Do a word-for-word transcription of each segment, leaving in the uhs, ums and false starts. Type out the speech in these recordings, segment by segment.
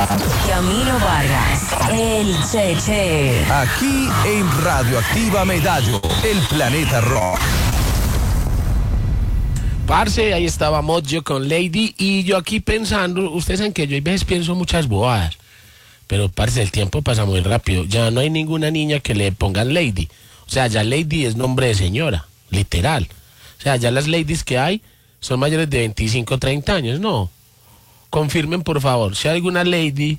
Camilo Vargas, el Cheche. Aquí en Radioactiva Medallo, el planeta rock. Parce, ahí estaba Mojo con Lady y yo aquí pensando, ustedes saben que yo a veces pienso muchas bobadas, pero parce, el tiempo pasa muy rápido, ya no hay ninguna niña que le pongan Lady, o sea, ya Lady es nombre de señora, literal, o sea, ya las ladies que hay son mayores de veinticinco, treinta años, no, confirmen por favor, si hay alguna lady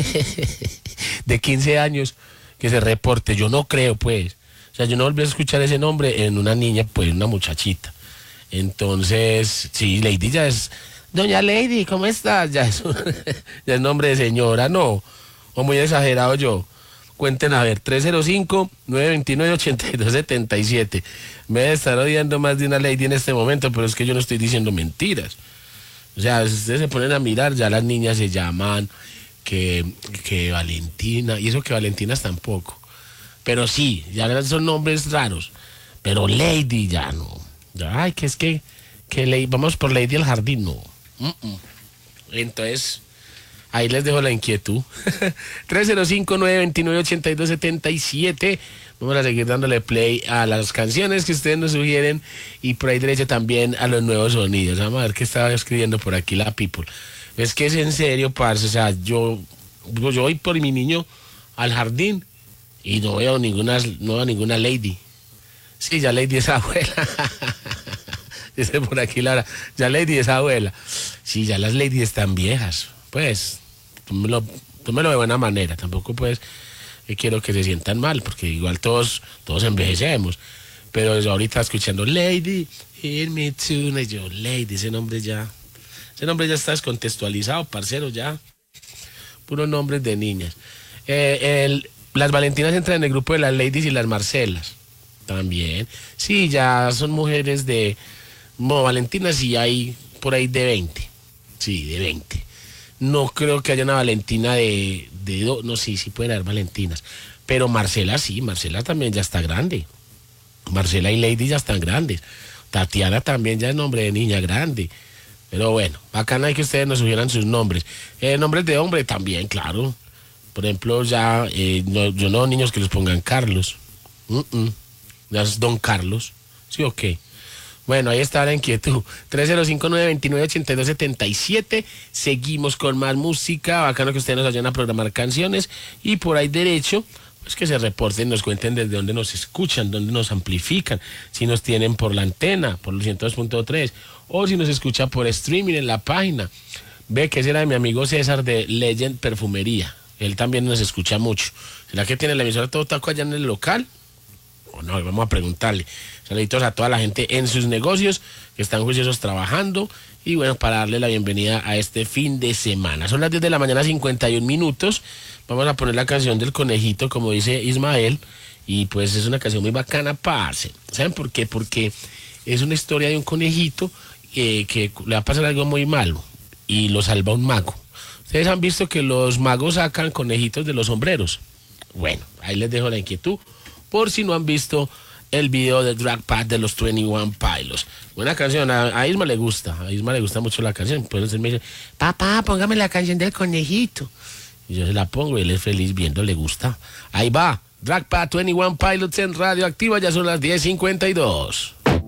de quince años que se reporte, yo no creo pues, o sea, yo no volví a escuchar ese nombre en una niña, pues una muchachita. Entonces, sí, Lady ya es, doña Lady, ¿cómo estás? Ya es, ya es nombre de señora, no, o muy exagerado yo. Cuenten a ver, tres cero cinco, nueve dos nueve, ocho dos siete siete. Me debe estar odiando más de una Lady en este momento, pero es que yo no estoy diciendo mentiras. O sea, si ustedes se ponen a mirar, ya las niñas se llaman que, que Valentina, y eso que Valentinas tampoco. Pero sí, ya son nombres raros, pero Lady ya no. Ay, que es que, que le, vamos por Lady al jardín, no. Uh-uh. Entonces, ahí les dejo la inquietud. tres cero cinco, nueve dos nueve, ocho dos siete siete. Vamos a seguir dándole play a las canciones que ustedes nos sugieren y por ahí derecho también a los nuevos sonidos. Vamos a ver qué estaba escribiendo por aquí la people. Es que es en serio, parce, o sea, yo, yo voy por mi niño al jardín y no veo ninguna, no veo ninguna Lady. Sí, ya Lady es abuela. Dice por aquí Lara, ya Lady es abuela. Sí, ya las Lady están viejas. Pues, tómelo, tómelo de buena manera. Tampoco pues eh, quiero que se sientan mal, porque igual todos, todos envejecemos. Pero yo ahorita escuchando Lady, hear me tonight, yo, Lady, ese nombre ya, ese nombre ya está descontextualizado, parcero, ya. Puros nombres de niñas. Eh, el, las Valentinas entran en el grupo de las Ladies y las Marcelas. También, sí, ya son mujeres de, bueno, Valentina sí hay por ahí de veinte, sí, de veinte. No creo que haya una Valentina de, de do, no, sí, sí pueden haber Valentinas, pero Marcela sí, Marcela también ya está grande. Marcela y Lady ya están grandes. Tatiana también ya es nombre de niña grande. Pero bueno, bacana hay que ustedes nos sugieran sus nombres. Eh, nombres de hombre también, claro. Por ejemplo, ya, eh, no, yo no niños que les pongan Carlos. Uh-uh. Ya es Don Carlos, ¿sí o qué? Bueno, ahí está la inquietud. tres cero cinco, nueve dos nueve, ocho dos siete siete. Seguimos con más música. Bacano que ustedes nos ayuden a programar canciones. Y por ahí derecho, pues que se reporten, nos cuenten desde dónde nos escuchan, dónde nos amplifican. Si nos tienen por la antena, por los ciento dos punto tres. O si nos escucha por streaming en la página. Ve que ese era de mi amigo César de Legend Perfumería. Él también nos escucha mucho. ¿Será que tiene la emisora todo taco allá en el local? O no, vamos a preguntarle. Saluditos a toda la gente en sus negocios que están juiciosos trabajando y bueno, para darle la bienvenida a este fin de semana. Son las diez de la mañana, cincuenta y un minutos. Vamos a poner la canción del conejito, como dice Ismael, y pues es una canción muy bacana, parce. ¿Saben por qué? Porque es una historia de un conejito eh, que le va a pasar algo muy malo y lo salva un mago. Ustedes han visto que los magos sacan conejitos de los sombreros. Bueno, ahí les dejo la inquietud por si no han visto el video de Drag Pad de los veintiuno Pilots. Buena canción, a, a Isma le gusta, a Isma le gusta mucho la canción. Entonces me dice, papá, póngame la canción del conejito. Y yo se la pongo y él es feliz viendo, le gusta. Ahí va, Drag Pad veintiuno Pilots en Radioactiva, ya son las diez cincuenta y dos.